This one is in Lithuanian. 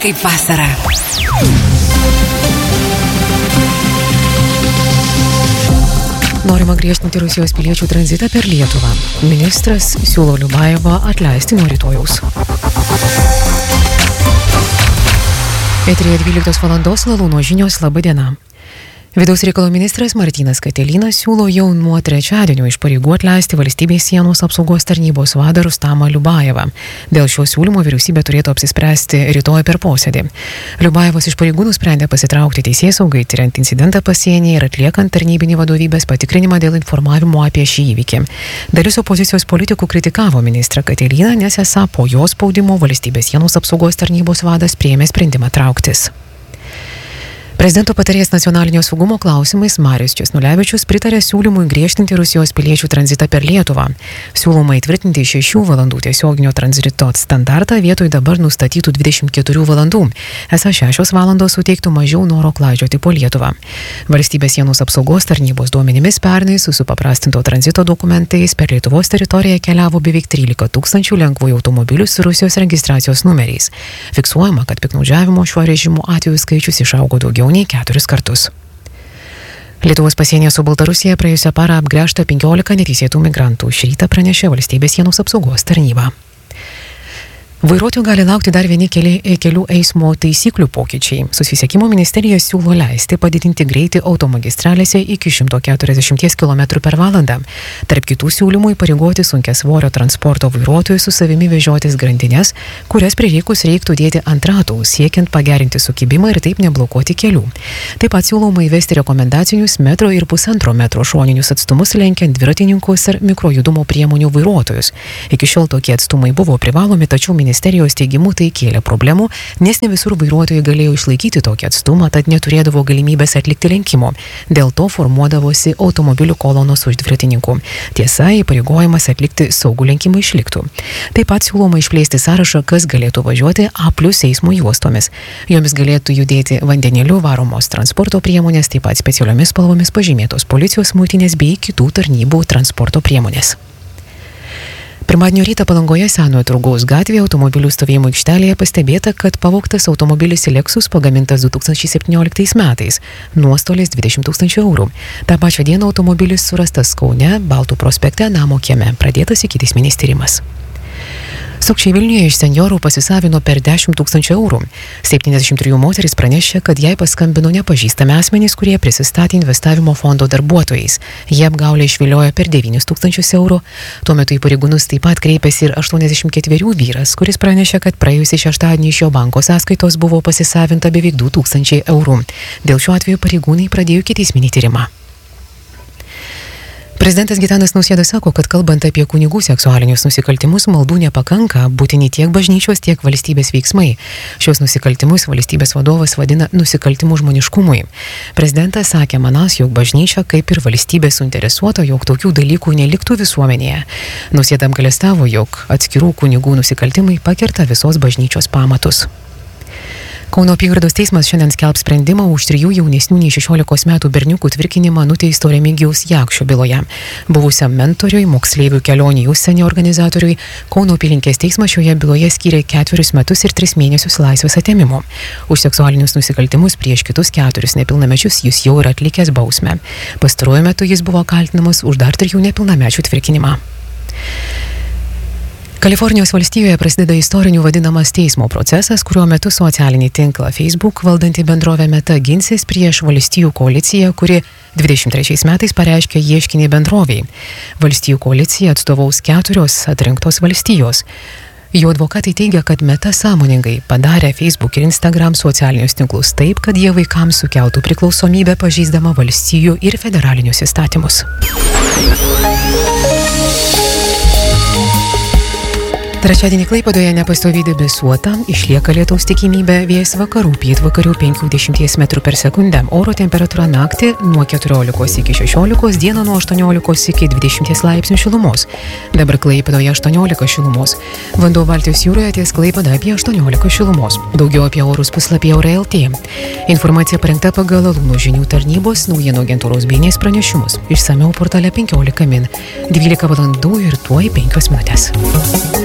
kaip vasara. Norima griežtinti Rusijos piliečių tranzitą per Lietuvą. Ministras siūlo Liubajevą atleisti nuo rytojaus. Eteryje 12 valandos Lalūno žinios, laba diena. Vidaus reikalų ministras Martynas Katelynas siūlo jau nuo trečiadienio iš pareigų atleisti valstybės sienos apsaugos tarnybos vadą Rustamą Liubajevą. Dėl šio siūlymo vyriausybė turėtų apsispręsti rytoj per posėdį. Liubajevas iš pareigų nusprendė pasitraukti teisėsaugai, tiriant incidentą pasienyje ir atliekant tarnybinį vadovybės patikrinimą dėl informavimo apie šį įvykį. Dalis opozicijos politikų kritikavo ministrą Katelyną, nes esą po jo spaudimo valstybės sienos apsaugos tarnybos vadas priėmė sprendimą trauktis. Prezidento patarėjas nacionalinio saugumo klausimais Marius Česnulevičius pritarė siūlymui griežtinti Rusijos piliečių tranzitą per Lietuvą. Siūloma įtvirtinti 6 valandų tiesioginio tranzito standartą vietoj dabar nustatytų 24 valandų. Esą 6 valandos suteiktų mažiau noro klaidžioti po Lietuvą. Valstybės sienos apsaugos tarnybos duomenimis pernai su supaprastinto tranzito dokumentais per Lietuvos teritoriją keliavo beveik 13 000 lengvųjų automobilių su Rusijos registracijos numeriais. Fiksuojama, kad piktnaudžiavimo šiuo režimu atvejų skaičius išaugo daugiau nei 4 kartus. Lietuvos pasienyje su Baltarusija praėjusią parą apgręžta 15 neteisėtų migrantų. Šį rytą pranešė valstybės sienos apsaugos tarnyba. Vairuotojų gali laukti dar vieni kelių eismo taisyklių pokyčiai. Susisiekimo ministerija siūlo leisti padidinti greitį automagistralėse iki 140 km/h. Tarp kitų siūlymų įpareigoti sunkiasvorio transporto vairuotojus su savimi vežiotis grandines, kurias prireikus reiktų dėti ant ratų, siekiant pagerinti sukibimą ir taip neblokuoti kelių. Taip pat siūloma įvesti rekomendacinius 1,5 metro šoninius atstumus lenkiant dviratininkus ir mikrojudumo priemonių vairuotojus. Iki šiol tokie atstumai buvo privalomi, tačiau ministerijos teigimu tai kėlė problemų, nes ne visur vairuotojai galėjo išlaikyti tokį atstumą, tad neturėdavo galimybės atlikti lenkimo. Dėl to formuodavosi automobilių kolonos už dviratininkų. Tiesa, įpareigojimas atlikti saugų lenkimą išliktų. Taip pat siūloma išplėsti sąrašą, kas galėtų važiuoti A+ eismo juostomis. Jomis galėtų judėti vandeniliu varomos transporto priemonės, taip pat specialiomis spalvomis pažymėtos policijos, muitinės bei kitų tarnybų transporto priemonės. Pirmadienio rytą Palangoje Senojo turgaus gatvėje automobilių stovėjimo aikštelėje pastebėta, kad pavogtas automobilis Lexus pagamintas 2017 metais. Nuostolis 20 000 eurų. Ta pačia diena automobilis surastas Kaune, Baltų prospekte, namo kieme. Pradėtas ikiteisminis tyrimas. Sukčiai Vilniuje iš senjorų pasisavino per 10 000 eurų. 73 moteris pranešė, kad jai paskambino nepažįstami asmenys, kurie prisistatė investavimo fondo darbuotojais. Jie apgaulę išviliojo per 9 000 eurų. Tuo metu į pareigūnus taip pat kreipėsi ir 84 vyras, kuris pranešė, kad praėjusį šeštadienį iš jo banko sąskaitos buvo pasisavinta beveik 2 000 eurų. Dėl šiuo atveju pareigūnai pradėjo ikiteisminį tyrimą. Prezidentas Gitanas Nausėda sako, kad kalbant apie kunigų seksualinius nusikaltimus, maldų nepakanka, būtini tiek bažnyčios, tiek valstybės veiksmai. Šios nusikaltimus valstybės vadovas vadina nusikaltimų žmoniškumui. Prezidentas sakė manąs, jog bažnyčia kaip ir valstybė suinteresuota, jog tokių dalykų neliktų visuomenėje. Nausėda apgailestavo, jog atskirų kunigų nusikaltimai pakerta visos bažnyčios pamatus. Kauno apygardos teismas šiandien skelbs sprendimą už 3 jaunesnių nei 16 metų berniukų tvirkinimą nuteisto Remigijaus Jakšio byloje. Buvusiam mentoriui, moksleivių kelionių į užsienį organizatoriui, Kauno apylinkės teismas šioje byloje skyrė 4 metus ir 3 mėnesius laisvės atėmimo. Už seksualinius nusikaltimus prieš kitus 4 nepilnamečius jis jau yra atlikęs bausmę. Pastaruoju metu jis buvo kaltinamas už dar 3 nepilnamečių tvirkinimą. Kalifornijos valstijoje prasideda istorinių vadinamas teismo procesas, kuriuo metu socialinį tinklą Facebook valdanti bendrovė Meta ginsis prieš valstijų koaliciją, kuri 23 metais pareiškė ieškinį bendroviai. Valstijų koalicija atstovaus 4 atrinktos valstijos. Jo advokatai teigia, kad Meta sąmoningai padarė Facebook ir Instagram socialinius tinklus taip, kad jie vaikams sukeltų priklausomybę pažeisdama valstijų ir federalinius įstatymus. Trečiadienį Klaipėdoje nepastoviai debesuota, išlieka lietaus tikimybė, vėjas vakarų pietvakarių 5–10 m/s, oro temperatūra naktį nuo 14 iki 16, dieną nuo 18 iki 20 laipsnių šilumos. Dabar Klaipėdoje 18 šilumos. Vanduo Baltijos jūroje ties Klaipėda apie 18 šilumos. Daugiau apie orus puslapyje Eura.lt. Informacija parengta pagal Lalūno žinių tarnybos naujienų agentūros BNS pranešimus. Išsamiau portale 15 min. 12 valandų ir tuoj 5 minutės.